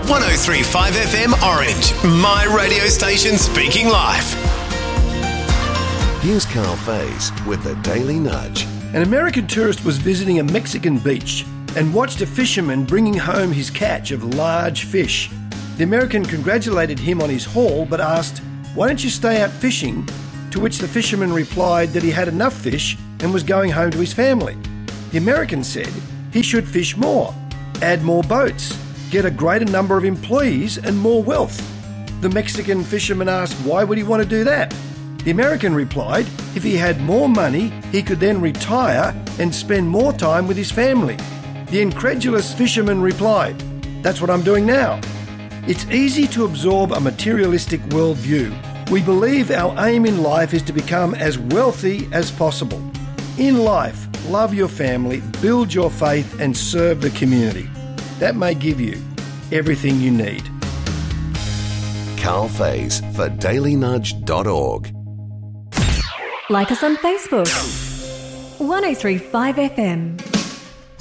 103.5 FM Orange, my radio station speaking life. Here's Carl Faze with the Daily Nudge. An American tourist was visiting a Mexican beach and watched a fisherman bringing home his catch of large fish. The American congratulated him on his haul but asked, "Why don't you stay out fishing?" To which the fisherman replied that he had enough fish and was going home to his family. The American said he should fish more, add more boats, get a greater number of employees and more wealth. The Mexican fisherman asked why would he want to do that. The American replied if he had more money he could then retire and spend more time with his family. The incredulous fisherman replied, "That's what I'm doing now." It's easy to absorb a materialistic worldview. We believe our aim in life is to become as wealthy as possible. In life, love your family, build your faith and serve the community. That may give you everything you need. Carl Faze for dailynudge.org. Like us on Facebook. 103.5 FM.